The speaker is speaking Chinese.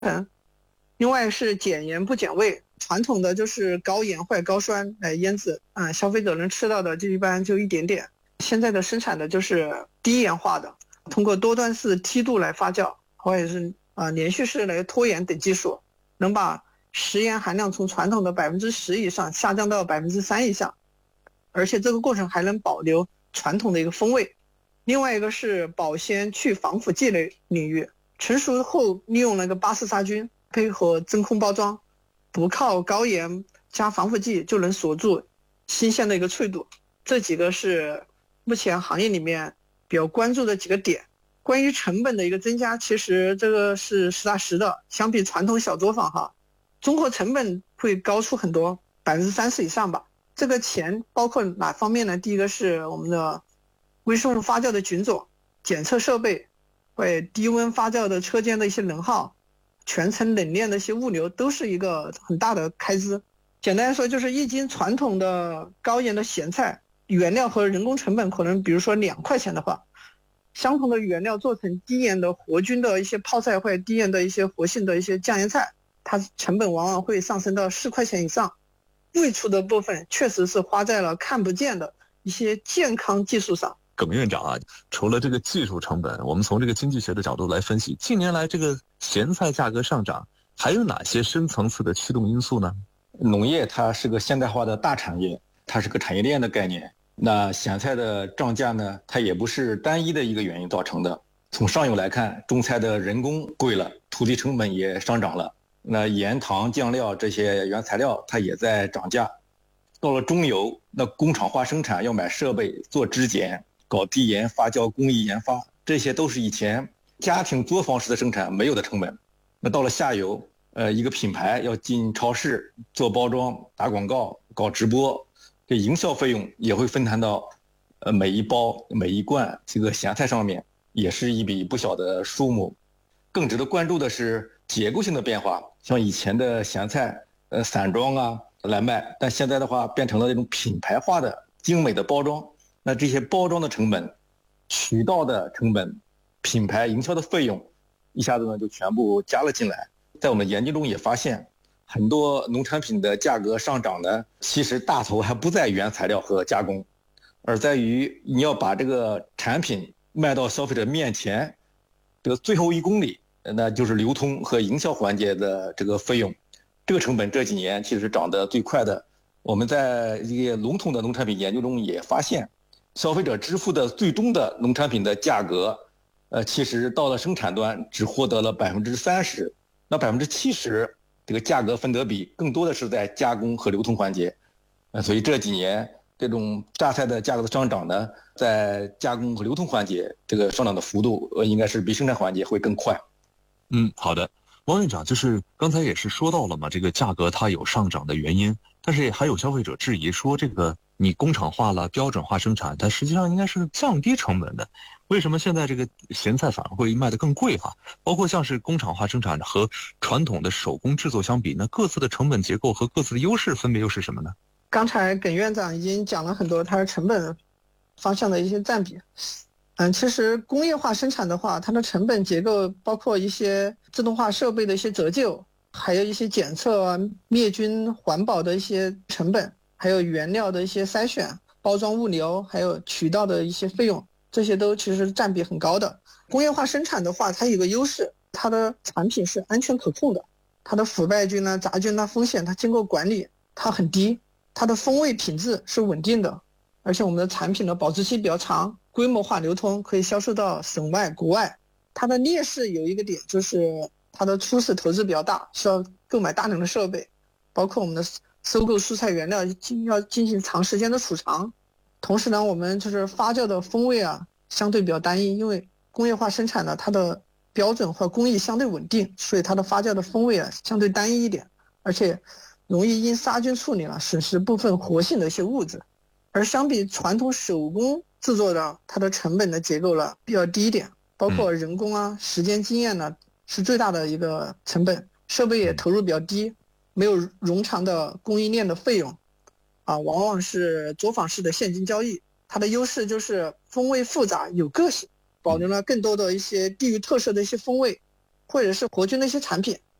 成。另外是减盐不减味，传统的就是高盐或高酸来腌制消费者能吃到的就一般就一点点。现在的生产的就是低盐化的，通过多段式梯度来发酵，或者是连续式来脱盐等技术，能把食盐含量从传统的10%以上下降到3%以上，而且这个过程还能保留传统的一个风味。另外一个是保鲜去防腐剂类领域，成熟后利用那个巴氏杀菌配合真空包装，不靠高盐加防腐剂就能锁住新鲜的一个脆度。这几个是目前行业里面比较关注的几个点。关于成本的一个增加，其实这个是实打实的，相比传统小作坊综合成本会高出很多，30%以上吧。这个钱包括哪方面呢？第一个是我们的微生物发酵的菌种、检测设备，会低温发酵的车间的一些能耗，全程冷链的一些物流，都是一个很大的开支。简单来说，就是一斤传统的高盐的咸菜，原料和人工成本可能比如说2块钱的话，相同的原料做成低盐的活菌的一些泡菜，或者低盐的一些活性的一些酱盐菜，它成本往往会上升到4块钱以上。未出的部分确实是花在了看不见的一些健康技术上。 耿院长除了这个技术成本，我们从这个经济学的角度来分析，近年来这个咸菜价格上涨，还有哪些深层次的驱动因素呢？ 农业它是个现代化的大产业，它是个产业链的概念。那咸菜的涨价呢，它也不是单一的一个原因造成的。从上游来看，种菜的人工贵了，土地成本也上涨了，那盐糖酱料这些原材料它也在涨价。到了中游，那工厂化生产要买设备做质检，搞低盐发酵工艺研发，这些都是以前家庭作坊式的生产没有的成本。那到了下游，一个品牌要进超市做包装、打广告、搞直播，这营销费用也会分摊到每一包、每一罐这个咸菜上面，也是一笔不小的数目。更值得关注的是结构性的变化，像以前的咸菜散装来卖，但现在的话变成了这种品牌化的精美的包装。那这些包装的成本、渠道的成本、品牌营销的费用，一下子呢就全部加了进来。在我们研究中也发现，很多农产品的价格上涨呢，其实大头还不在原材料和加工，而在于你要把这个产品卖到消费者面前，这个最后1公里，那就是流通和营销环节的这个费用。这个成本这几年其实涨得最快的。我们在一个笼统的农产品研究中也发现，消费者支付的最终的农产品的价格，其实到了生产端只获得了30%，那70%这个价格分得比更多的是在加工和流通环节。所以这几年这种榨菜的价格的上涨呢，在加工和流通环节这个上涨的幅度应该是比生产环节会更快。 好的。王院长，就是刚才也是说到了嘛，这个价格它有上涨的原因，但是还有消费者质疑说，这个你工厂化了、标准化生产，它实际上应该是降低成本的，为什么现在这个咸菜反而会卖得更贵哈？包括像是工厂化生产和传统的手工制作相比，那各自的成本结构和各自的优势分别又是什么呢？ 刚才耿院长已经讲了很多它的成本方向的一些占比。其实工业化生产的话，它的成本结构包括一些自动化设备的一些折旧，还有一些检测灭菌环保的一些成本，还有原料的一些筛选、包装物流，还有渠道的一些费用，这些都其实占比很高的。工业化生产的话，它有个优势，它的产品是安全可控的，它的腐败菌杂菌风险它经过管理它很低，它的风味品质是稳定的，而且我们的产品的保质期比较长，规模化流通，可以销售到省外国外。它的劣势有一个点，就是它的初始投资比较大，需要购买大量的设备，包括我们的收购蔬菜原料要进行长时间的储藏。同时呢，我们就是发酵的风味相对比较单一，因为工业化生产呢，它的标准和工艺相对稳定，所以它的发酵的风味相对单一一点，而且容易因杀菌处理损失部分活性的一些物质。而相比传统手工制作的，它的成本的结构比较低一点，包括人工时间经验呢是最大的一个成本，设备也投入比较低，没有冗长的供应链的费用往往是作坊式的现金交易。它的优势就是风味复杂有个性，保留了更多的一些地域特色的一些风味， 或者是国军的一些产品。